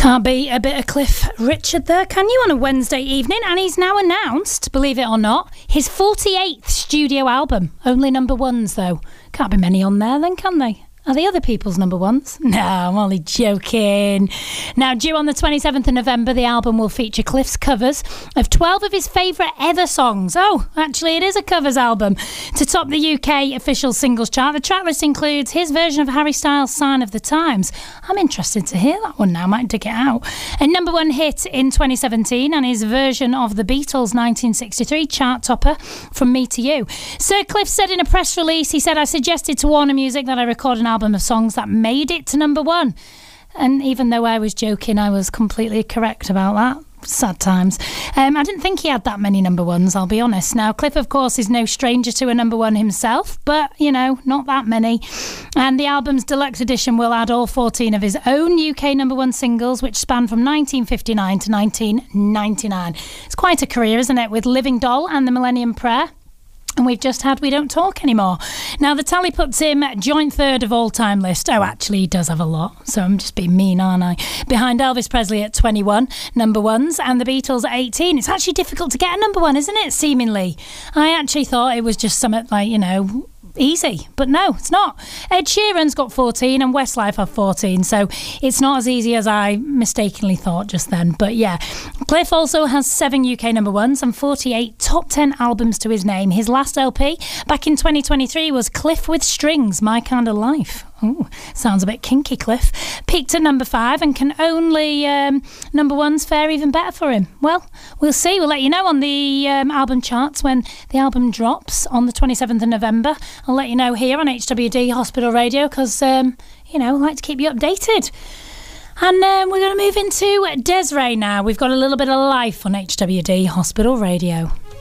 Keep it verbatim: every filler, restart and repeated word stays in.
Can't beat a bit of Cliff Richard there, can you, on a Wednesday evening? And he's now announced, believe it or not, his forty-eighth studio album. Only number ones, though. Can't be many on there then, can they? Are they other people's number ones? No, I'm only joking. Now, due on the twenty-seventh of November, the album will feature Cliff's covers of twelve of his favourite ever songs. Oh, actually, it is a covers album. To top the U K official singles chart, the tracklist includes his version of Harry Styles' Sign of the Times. I'm interested to hear that one now. I might dig it out. A number one hit in twenty seventeen, and his version of the Beatles' nineteen sixty-three chart topper, From Me to You. Sir Cliff said in a press release, he said, I suggested to Warner Music that I record an album of songs that made it to number one. And even though I was joking, I was completely correct about that. Sad times. Um, I didn't think he had that many number ones, I'll be honest. Now, Cliff, of course, is no stranger to a number one himself, but, you know, not that many. And the album's deluxe edition will add all fourteen of his own U K number one singles, which span from nineteen fifty-nine to nineteen ninety-nine. It's quite a career, isn't it, with Living Doll and The Millennium Prayer. And we've just had We Don't Talk Anymore. Now, the tally puts him joint third of all-time list. Oh, actually, he does have a lot, so I'm just being mean, aren't I? Behind Elvis Presley at twenty-one, number ones, and the Beatles at eighteen. It's actually difficult to get a number one, isn't it, seemingly? I actually thought it was just something like, you know, easy, but no, it's not. Ed Sheeran's got fourteen and Westlife have fourteen, so it's not as easy as I mistakenly thought just then. But yeah, Cliff also has seven U K number ones and forty-eight top ten albums to his name. His last L P back in twenty twenty-three was Cliff with Strings, My Kind of Life. Ooh, sounds a bit kinky, Cliff. Peaked at number five and can only um, number ones fare even better for him. Well, we'll see. We'll let you know on the um, album charts when the album drops on the twenty-seventh of November. I'll let you know here on H W D Hospital Radio because, um, you know, I like to keep you updated. And um, we're going to move into Des'ree now. We've got a little bit of life on H W D Hospital Radio.